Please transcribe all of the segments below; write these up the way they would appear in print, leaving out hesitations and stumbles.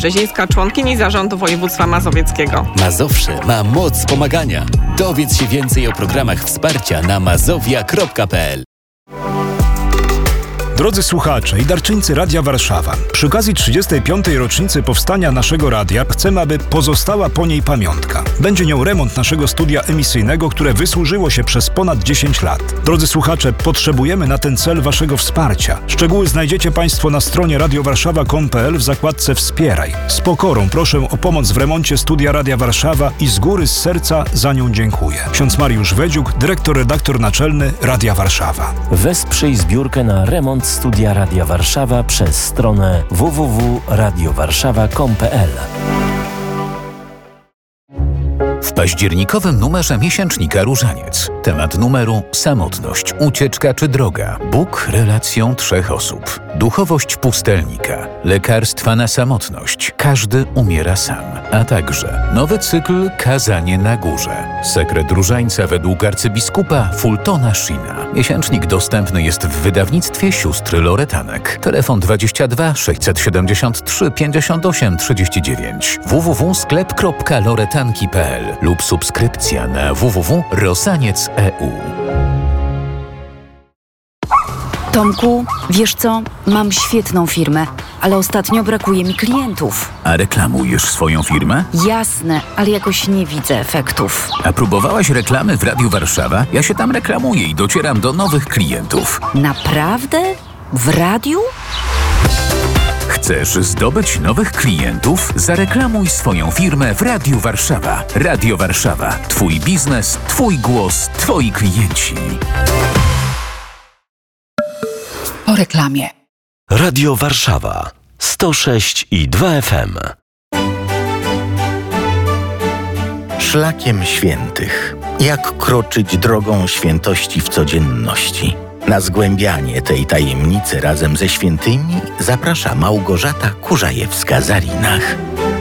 Brzezińska, członkini Zarządu Województwa Mazowieckiego. Mazowsze ma moc pomagania. Dowiedz się więcej o programach wsparcia na mazowia.pl. Drodzy słuchacze i darczyńcy Radia Warszawa, przy okazji 35. rocznicy powstania naszego radia chcemy, aby pozostała po niej pamiątka. Będzie nią remont naszego studia emisyjnego, które wysłużyło się przez ponad 10 lat. Drodzy słuchacze, potrzebujemy na ten cel waszego wsparcia. Szczegóły znajdziecie państwo na stronie radiowarszawa.com.pl w zakładce Wspieraj. Z pokorą proszę o pomoc w remoncie studia Radia Warszawa i z góry, z serca za nią dziękuję. Ksiądz Mariusz Wedziuk, redaktor naczelny Radia Warszawa. Wesprzyj zbiórkę na remont studia Radia Warszawa przez stronę www.radiowarszawa.com.pl. W październikowym numerze miesięcznika Różaniec. Temat numeru: samotność, ucieczka czy droga. Bóg relacją 3 osób. Duchowość pustelnika. Lekarstwa na samotność. Każdy umiera sam. A także nowy cykl Kazanie na górze. Sekret Różańca według arcybiskupa Fultona Sheena. Miesięcznik dostępny jest w wydawnictwie sióstr Loretanek. Telefon 22 673 58 39. www.sklep.loretanki.pl lub subskrypcja na www.rosaniec.eu. Tomku, wiesz co? Mam świetną firmę, ale ostatnio brakuje mi klientów. A reklamujesz swoją firmę? Jasne, ale jakoś nie widzę efektów. A próbowałaś reklamy w Radiu Warszawa? Ja się tam reklamuję i docieram do nowych klientów. Naprawdę? W radiu? Chcesz zdobyć nowych klientów? Zareklamuj swoją firmę w Radiu Warszawa. Radio Warszawa. Twój biznes, twój głos, twoi klienci. Po reklamie. Radio Warszawa 106,2 FM. Szlakiem świętych. Jak kroczyć drogą świętości w codzienności? Na zgłębianie tej tajemnicy razem ze świętymi zaprasza Małgorzata Kurzajewska-Zarinach.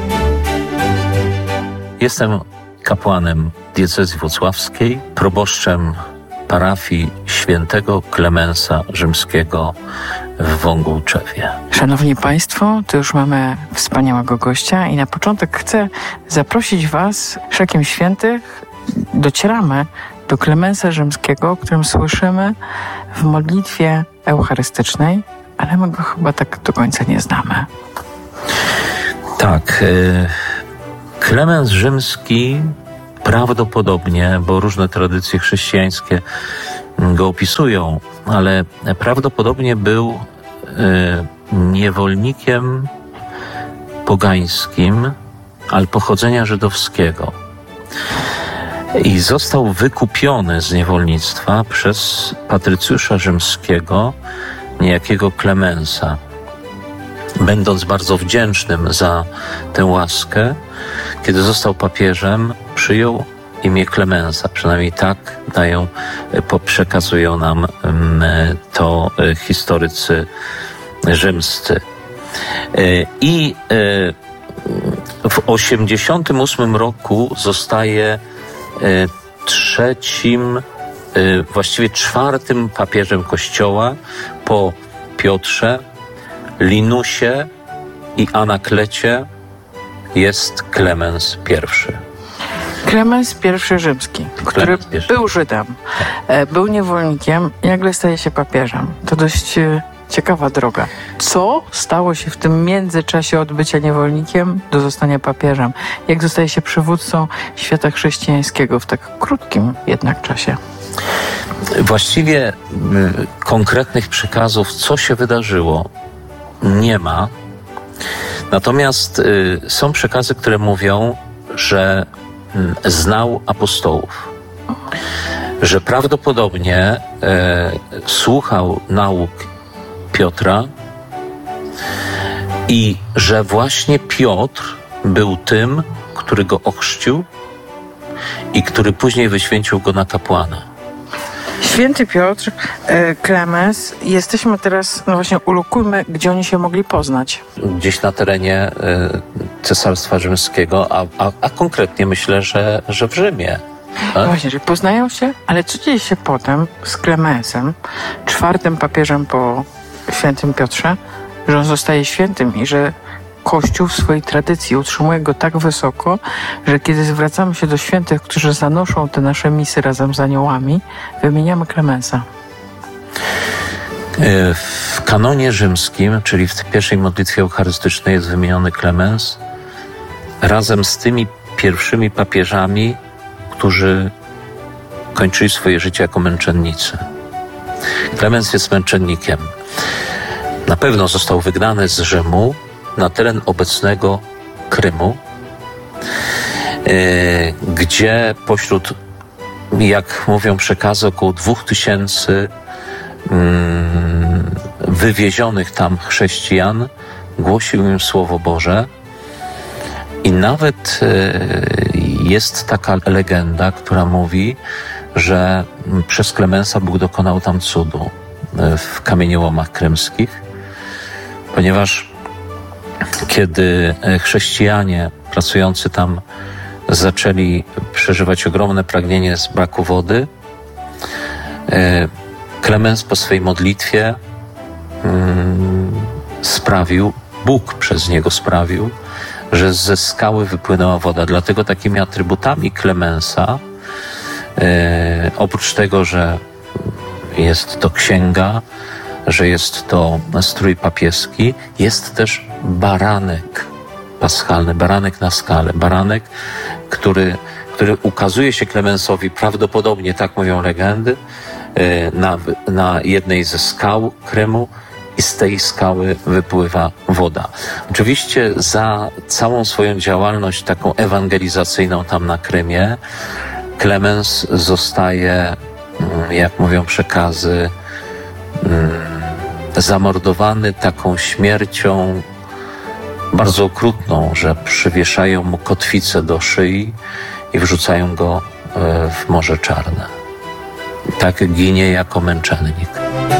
Jestem kapłanem diecezji włocławskiej, proboszczem parafii świętego Klemensa Rzymskiego w Wągółczewie. Szanowni Państwo, to już mamy wspaniałego gościa i na początek chcę zaprosić Was szlakiem świętych. Docieramy do Klemensa Rzymskiego, o którym słyszymy w modlitwie eucharystycznej, ale my go chyba tak do końca nie znamy. Tak, Klemens Rzymski prawdopodobnie, bo różne tradycje chrześcijańskie go opisują, ale prawdopodobnie był niewolnikiem pogańskim, ale pochodzenia żydowskiego. I został wykupiony z niewolnictwa przez patrycjusza rzymskiego, niejakiego Klemensa. Będąc bardzo wdzięcznym za tę łaskę, kiedy został papieżem, przyjął imię Klemensa. Przynajmniej tak przekazują nam to historycy rzymscy. I w 88 roku zostaje trzecim, właściwie czwartym papieżem Kościoła po Piotrze, Linusie i Anaklecie jest Klemens I. Klemens I Rzymski, który był Żydem, był niewolnikiem i nagle staje się papieżem. To dość ciekawa droga. Co stało się w tym międzyczasie od bycia niewolnikiem do zostania papieżem? Jak zostaje się przywódcą świata chrześcijańskiego w tak krótkim jednak czasie? Właściwie konkretnych przekazów, co się wydarzyło, nie ma. Natomiast są przekazy, które mówią, że znał apostołów, że prawdopodobnie słuchał nauk Piotra i że właśnie Piotr był tym, który go ochrzcił i który później wyświęcił go na kapłana. Święty Piotr, Klemens, jesteśmy teraz, no właśnie ulokujmy, gdzie oni się mogli poznać. Gdzieś na terenie Cesarstwa Rzymskiego, a konkretnie myślę, że w Rzymie. Tak? Właśnie, że poznają się, ale co dzieje się potem z Klemensem, czwartym papieżem po świętym Piotrze, że on zostaje świętym i że Kościół w swojej tradycji utrzymuje go tak wysoko, że kiedy zwracamy się do świętych, którzy zanoszą te nasze misy razem z aniołami, wymieniamy Klemensa. W kanonie rzymskim, czyli w pierwszej modlitwie eucharystycznej, jest wymieniony Klemens razem z tymi pierwszymi papieżami, którzy kończyli swoje życie jako męczennicy. Klemens jest męczennikiem. Na pewno został wygnany z Rzymu na teren obecnego Krymu, gdzie pośród, jak mówią przekazy, około 2000 wywiezionych tam chrześcijan głosił im Słowo Boże. I nawet jest taka legenda, która mówi, że przez Klemensa Bóg dokonał tam cudu w kamieniołomach krymskich, ponieważ kiedy chrześcijanie pracujący tam zaczęli przeżywać ogromne pragnienie z braku wody, Klemens po swej modlitwie Bóg przez niego sprawił, że ze skały wypłynęła woda. Dlatego takimi atrybutami Klemensa, oprócz tego, że jest to księga, że jest to strój papieski, jest też baranek paschalny, baranek na skale, baranek, który ukazuje się Klemensowi prawdopodobnie, tak mówią legendy, na jednej ze skał Krymu i z tej skały wypływa woda. Oczywiście za całą swoją działalność taką ewangelizacyjną tam na Krymie Klemens zostaje, jak mówią przekazy, zamordowany taką śmiercią bardzo okrutną, że przywieszają mu kotwicę do szyi i wrzucają go w Morze Czarne. Tak ginie jako męczennik.